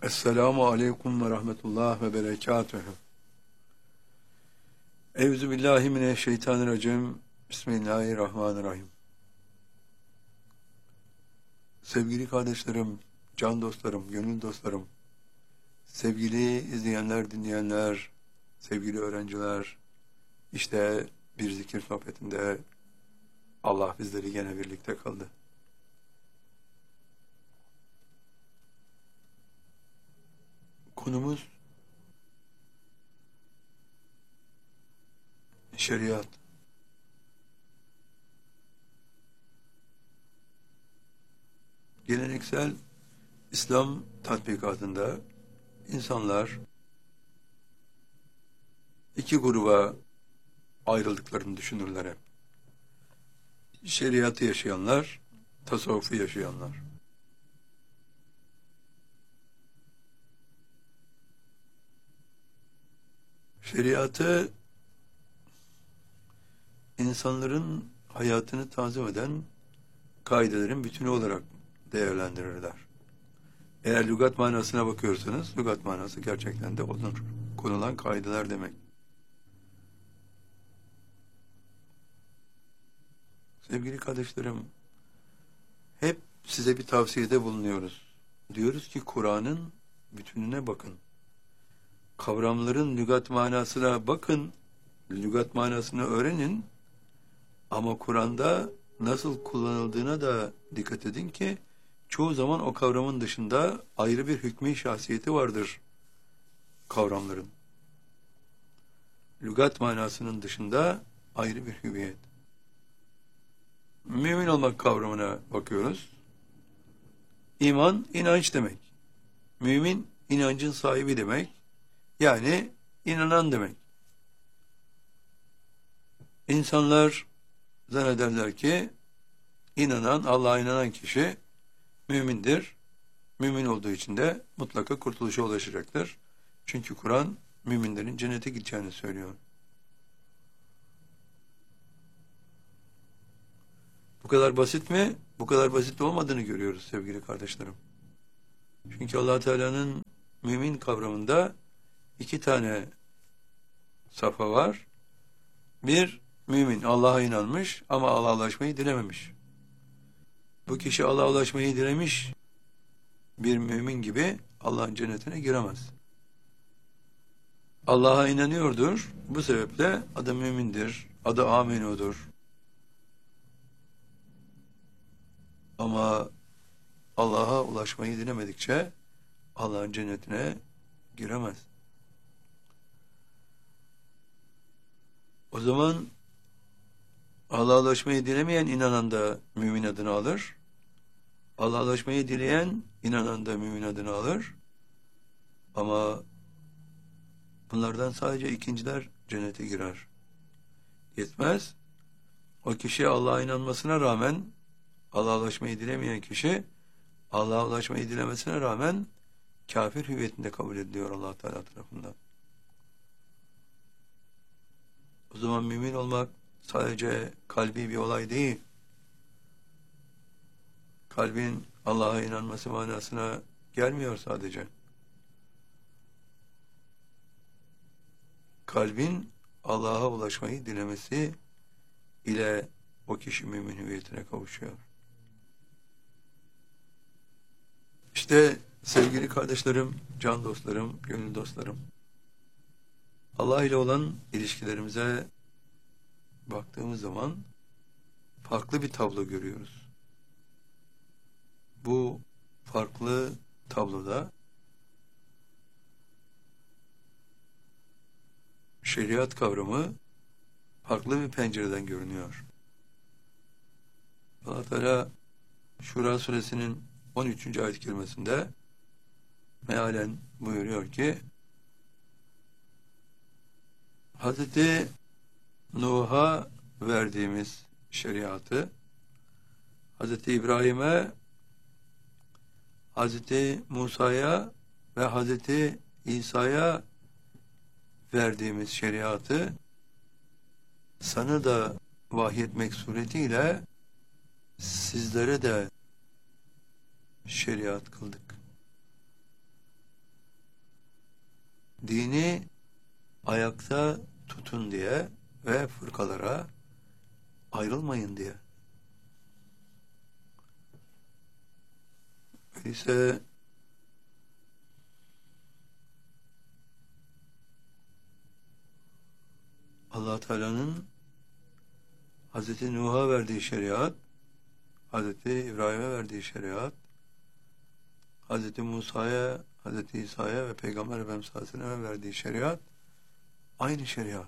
Esselamu aleyküm ve rahmetullah ve berekatühü. Euzubillahimineşşeytanirracim. Bismillahirrahmanirrahim. Sevgili kardeşlerim, can dostlarım, gönül dostlarım, sevgili izleyenler, dinleyenler, sevgili öğrenciler, işte bir zikir sohbetinde Allah bizleri gene birlikte kıldı. Konumuz şeriat. Geleneksel İslam tatbikatında insanlar iki gruba ayrıldıklarını düşünürler hep. Şeriatı yaşayanlar, tasavvufu yaşayanlar. Şeriatı insanların hayatını tanzim eden kaidelerin bütünü olarak değerlendirirler. Eğer lügat manasına bakıyorsanız, lügat manası gerçekten de olur. Konulan kaideler demek. Sevgili kardeşlerim, hep size bir tavsiyede bulunuyoruz. Diyoruz ki Kur'an'ın bütününe bakın. Kavramların lügat manasına bakın, lügat manasını öğrenin ama Kur'an'da nasıl kullanıldığına da dikkat edin ki çoğu zaman o kavramın dışında ayrı bir hükmü şahsiyeti vardır kavramların. Lügat manasının dışında ayrı bir hüviyet. Mümin olmak kavramına bakıyoruz. İman, inanç demek. Mümin, inancın sahibi demek. Yani inanan demek. İnsanlar zannederler ki inanan, Allah'a inanan kişi mümindir. Mümin olduğu için de mutlaka kurtuluşa ulaşacaktır. Çünkü Kur'an müminlerin cennete gideceğini söylüyor. Bu kadar basit mi? Bu kadar basit olmadığını görüyoruz sevgili kardeşlerim. Çünkü Allah Teala'nın mümin kavramında iki tane safha var. Bir, mümin Allah'a inanmış ama Allah'a ulaşmayı dilememiş. Bu kişi Allah'a ulaşmayı dilemiş bir mümin gibi Allah'ın cennetine giremez. Allah'a inanıyordur. Bu sebeple adı mümindir, adı aminudur. Ama Allah'a ulaşmayı dilemedikçe Allah'ın cennetine giremez. O zaman Allah'a ulaşmayı dilemeyen inanan da mümin adını alır. Allah'a ulaşmayı dileyen inanan da mümin adını alır. Ama bunlardan sadece ikinciler cennete girer. Yetmez. O kişi Allah'a inanmasına rağmen Allah'a ulaşmayı dilemeyen kişi Allah'a ulaşmayı dilemesine rağmen kafir hüviyetinde kabul ediliyor Allah Teala tarafından. O zaman mümin olmak sadece kalbi bir olay değil. Kalbin Allah'a inanması manasına gelmiyor sadece. Kalbin Allah'a ulaşmayı dilemesi ile o kişi mümin hüviyetine kavuşuyor. İşte sevgili kardeşlerim, can dostlarım, gönül dostlarım, Allah ile olan ilişkilerimize baktığımız zaman farklı bir tablo görüyoruz. Bu farklı tabloda şeriat kavramı farklı bir pencereden görünüyor. Allah Teala Şura suresinin 13. ayet-i kerimesinde mealen buyuruyor ki Hazreti Nuh'a verdiğimiz şeriatı Hazreti İbrahim'e, Hazreti Musa'ya ve Hazreti İsa'ya verdiğimiz şeriatı sana da vahyetmek suretiyle sizlere de şeriat kıldık. dini ayakta tutun diye ve fırkalara ayrılmayın diye. Öyleyse Allah Teala'nın Hz. Nuh'a verdiği şeriat, Hz. İbrahim'e verdiği şeriat, Hz. Musa'ya, Hz. İsa'ya ve Peygamber Efendimiz sallallahu aleyhi ve sellem'e verdiği şeriat aynı şeriat.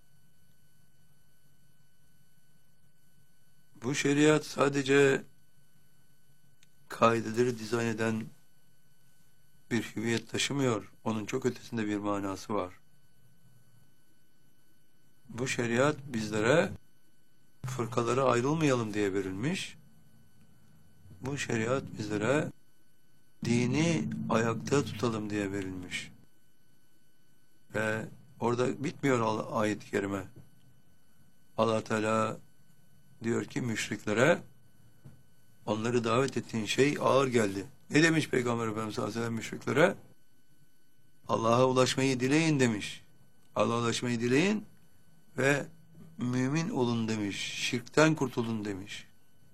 Bu şeriat sadece kaideleri dizayn eden bir hüviyet taşımıyor. Onun çok ötesinde bir manası var. Bu şeriat bizlere fırkalara ayrılmayalım diye verilmiş. Bu şeriat bizlere dini ayakta tutalım diye verilmiş. Ve orada bitmiyor ayet-i kerime. Allah Teala diyor ki müşriklere, onları davet ettiğin şey ağır geldi. Ne demiş Peygamber Efendimiz sallallahu aleyhi ve sellem müşriklere? Allah'a ulaşmayı dileyin demiş. Allah'a ulaşmayı dileyin ve mümin olun demiş. Şirkten kurtulun demiş.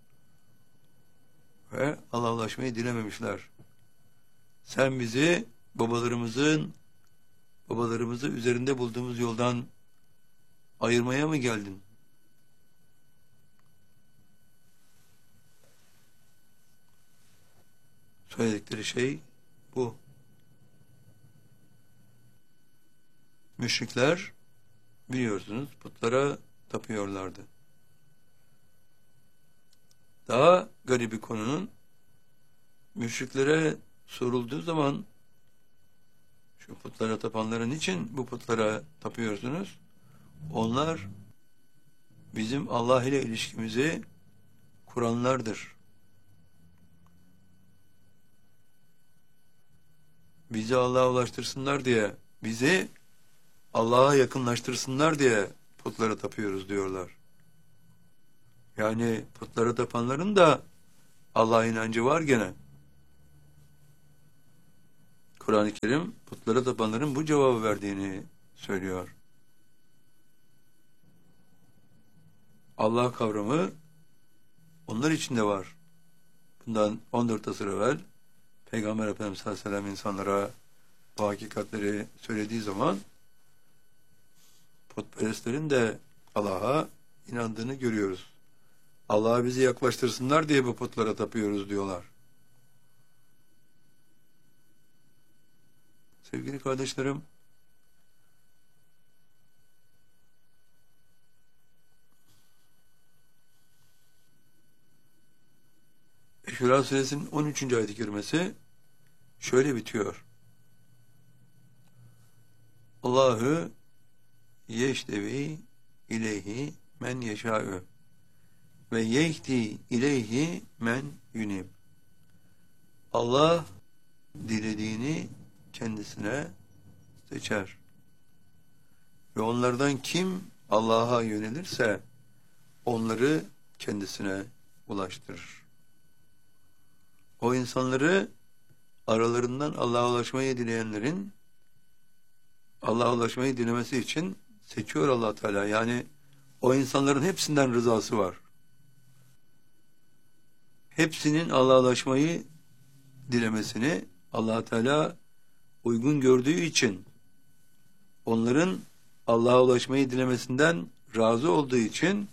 Ve Allah'a ulaşmayı dilememişler. Sen bizi babalarımızı üzerinde bulduğumuz yoldan ayırmaya mı geldin? Söyledikleri şey bu. Müşrikler biliyorsunuz putlara tapıyorlardı. Daha garip bir konunun, müşriklere sorulduğu zaman şu putlara tapanların için bu putlara tapıyorsunuz? Onlar bizim Allah ile ilişkimizi kuranlardır. Bizi Allah'a ulaştırsınlar diye, bizi Allah'a yakınlaştırsınlar diye putlara tapıyoruz diyorlar. Yani putlara tapanların da Allah inancı var gene. Kur'an-ı Kerim putlara tapanların bu cevabı verdiğini söylüyor. Allah kavramı onlar içinde var. Bundan 14 asır evvel Peygamber Efendimiz sallallahu aleyhi ve sellem insanlara bu hakikatleri söylediği zaman putperestlerin de Allah'a inandığını görüyoruz. Allah'a bizi yaklaştırsınlar diye bu putlara tapıyoruz diyorlar. Sevgili kardeşlerim, Şura Suresinin 13. ayet-i kerimesi şöyle bitiyor. Allahu yeştevi ileyhi men yeşâ'ü ve yehdi ileyhi men yunib. Allah dilediğini kendisine seçer. Ve onlardan kim Allah'a yönelirse onları kendisine ulaştırır. O insanları aralarından Allah'a ulaşmayı dileyenlerin Allah'a ulaşmayı dilemesi için seçiyor Allah Teala. Yani o insanların hepsinden rızası var. Hepsinin Allah'a ulaşmayı dilemesini Allah Teala uygun gördüğü için, onların Allah'a ulaşmayı dilemesinden razı olduğu için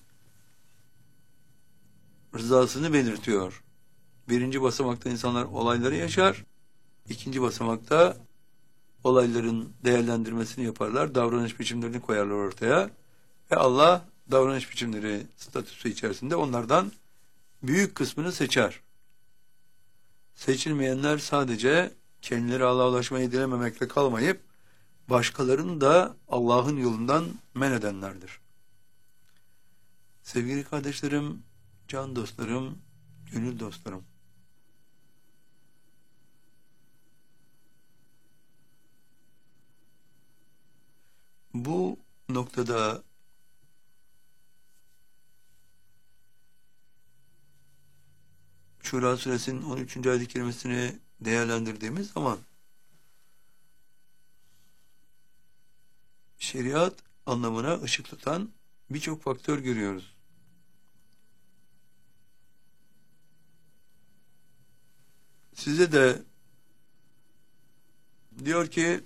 rızasını belirtiyor. Birinci basamakta insanlar olayları yaşar. İkinci basamakta olayların değerlendirmesini yaparlar. Davranış biçimlerini koyarlar ortaya. Ve Allah davranış biçimleri statüsü içerisinde onlardan büyük kısmını seçer. Seçilmeyenler sadece kendileri Allah'a ulaşmayı dilememekle kalmayıp başkalarını da Allah'ın yolundan men edenlerdir. Sevgili kardeşlerim, can dostlarım, gönül dostlarım. Bu noktada Şura Suresinin 13. ayet-i kerimesini değerlendirdiğimiz zaman şeriat anlamına ışık tutan birçok faktör görüyoruz. Size de diyor ki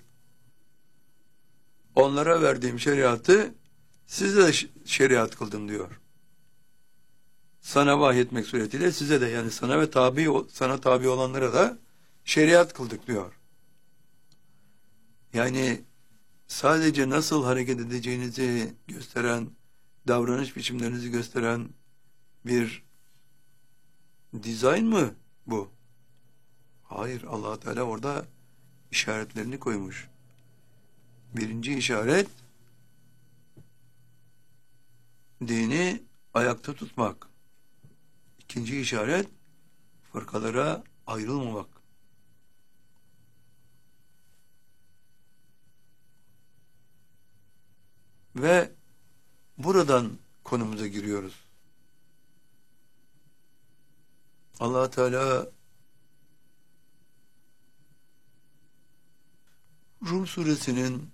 onlara verdiğim şeriatı size de şeriat kıldım diyor. Sana vahyetmek suretiyle size de, yani sana ve sana tabi olanlara da şeriat kıldık diyor. Yani sadece nasıl hareket edeceğinizi gösteren, davranış biçimlerinizi gösteren bir dizayn mı bu? Hayır, Allah Teala orada işaretlerini koymuş. Birinci işaret, dini ayakta tutmak. İkinci işaret, fırkalara ayrılmamak. Ve buradan konumuza giriyoruz. Allah Teala Rum suresinin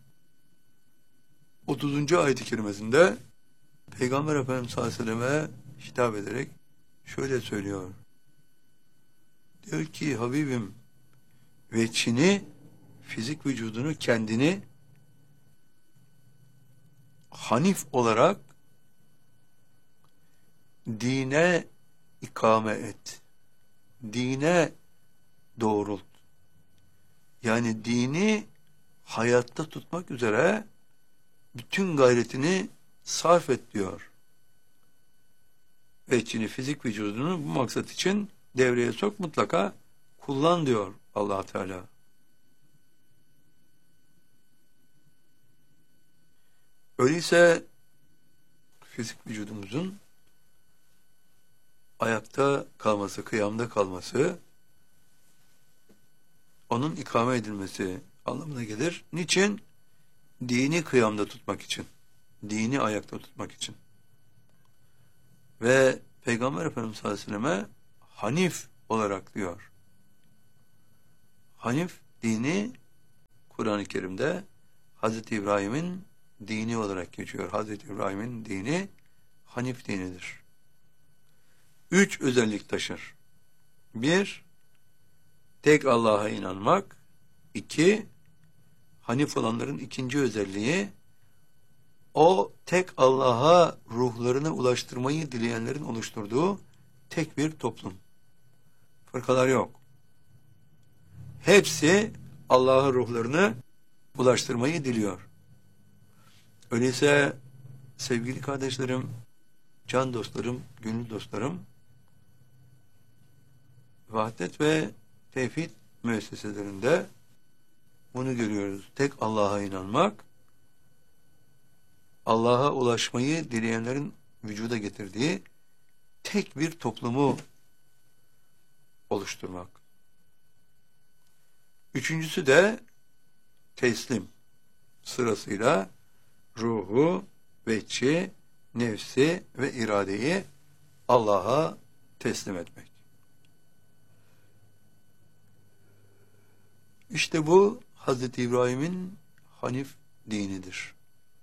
30. ayet-i kerimesinde Peygamber Efendimiz sallallahu aleyhi ve selleme hitap ederek şöyle söylüyor. Diyor ki Habibim, veçhini, fizik vücudunu, kendini hanif olarak dine ikame et. Dine doğrult. Yani dini hayatta tutmak üzere bütün gayretini sarf et diyor. Veçhini, fizik vücudunu bu maksat için devreye sok, mutlaka kullan diyor Allah Teala. Öyleyse fizik vücudumuzun ayakta kalması, kıyamda kalması, onun ikame edilmesi anlamına gelir. Niçin? Dini kıyamda tutmak için. Dini ayakta tutmak için. Ve Peygamber Efendimiz sallallahu aleyhi ve selleme hanif olarak diyor. Hanif dini Kur'an-ı Kerim'de Hazreti İbrahim'in dini olarak geçiyor. Hazreti İbrahim'in dini hanif dinidir. 3 özellik taşır. 1, tek Allah'a inanmak. 2, hanif olanların ikinci özelliği, o tek Allah'a ruhlarını ulaştırmayı dileyenlerin oluşturduğu tek bir toplum. Fırkalar yok. Hepsi Allah'a ruhlarını ulaştırmayı diliyor. Öyleyse sevgili kardeşlerim, can dostlarım, gönül dostlarım, vahdet ve tevhid müesseselerinde bunu görüyoruz. Tek Allah'a inanmak, Allah'a ulaşmayı dileyenlerin vücuda getirdiği tek bir toplumu oluşturmak. Üçüncüsü de teslim. Sırasıyla ruhu, veçhi, nefsi ve iradeyi Allah'a teslim etmek. İşte bu Hazreti İbrahim'in hanif dinidir.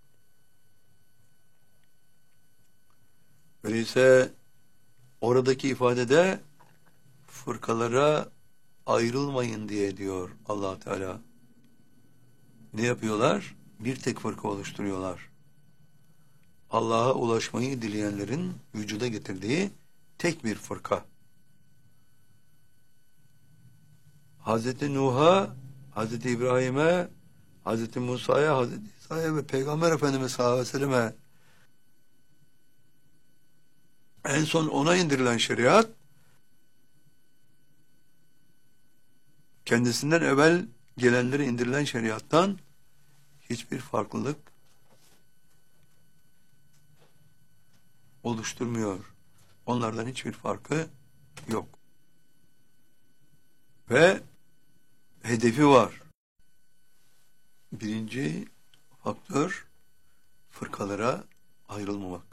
Öyleyse oradaki ifadede fırkalara ayrılmayın diye diyor Allah Teala. Ne yapıyorlar? Bir tek fırka oluşturuyorlar. Allah'a ulaşmayı dileyenlerin vücuda getirdiği tek bir fırka. Hazreti Nuh'a, Hazreti İbrahim'e, Hazreti Musa'ya, Hazreti İsa'ya ve Peygamber Efendimiz sallallahu aleyhi ve selleme en son ona indirilen şeriat, kendisinden evvel gelenlere indirilen şeriattan hiçbir farklılık oluşturmuyor. Onlardan hiçbir farkı yok. Ve hedefi var. Birinci faktör, fırkalara ayrılmamak.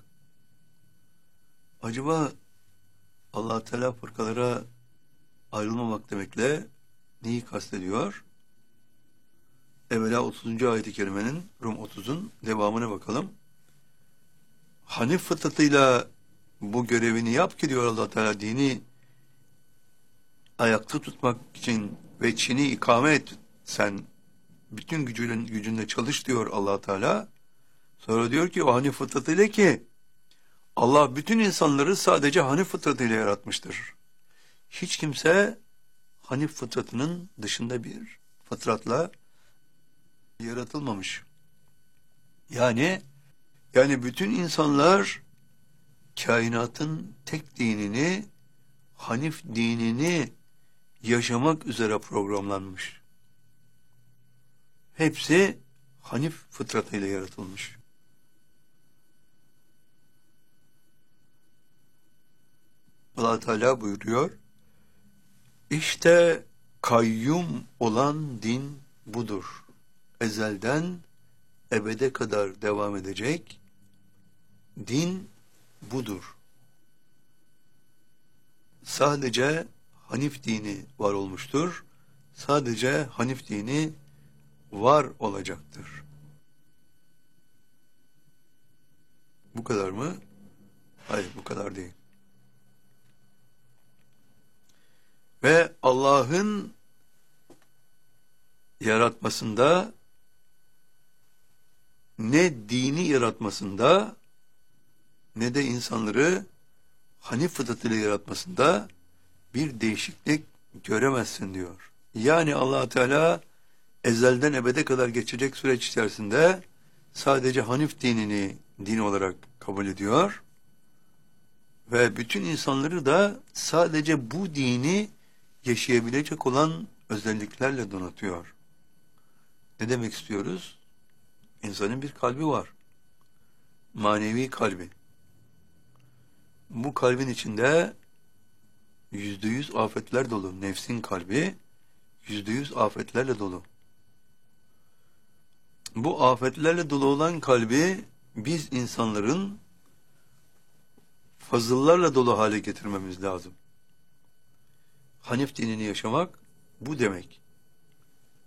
Acaba Allah Teala fırkalara ayrılmamak demekle neyi kastediyor? evvela 30. ayet-i kerimenin, Rum 30'un devamına bakalım. Hanif fıtratıyla bu görevini yap ki diyor Allah Teala, dini ayakta tutmak için ve Çin'i ikame et, sen bütün gücünle çalış diyor Allah Teala. Sonra diyor ki o Hanif fıtratıyla, ki Allah bütün insanları sadece Hanif fıtratıyla yaratmıştır. Hiç kimse Hanif fıtratının dışında bir fıtratla yaratılmamış. Yani bütün insanlar kainatın tek dinini, Hanif dinini yaşamak üzere programlanmış. Hepsi Hanif fıtratıyla yaratılmış. Allah Teala buyuruyor, İşte kayyum olan din budur. Ezelden ebede kadar devam edecek din budur. Sadece Hanif dini var olmuştur. Sadece Hanif dini var olacaktır. Bu kadar mı? Hayır, bu kadar değil. Ve Allah'ın yaratmasında, ne dini yaratmasında, ne de insanları Hanif fıtratıyla yaratmasında bir değişiklik göremezsin diyor. Yani Allah Teala ezelden ebede kadar geçecek süreç içerisinde sadece Hanif dinini din olarak kabul ediyor ve bütün insanları da sadece bu dini yaşayabilecek olan özelliklerle donatıyor. Ne demek istiyoruz? İnsanın bir kalbi var. Manevi kalbi. Bu kalbin içinde %100 afetler dolu. Nefsin kalbi %100 afetlerle dolu. Bu afetlerle dolu olan kalbi biz insanların fazıllarla dolu hale getirmemiz lazım. Hanif dinini yaşamak bu demek.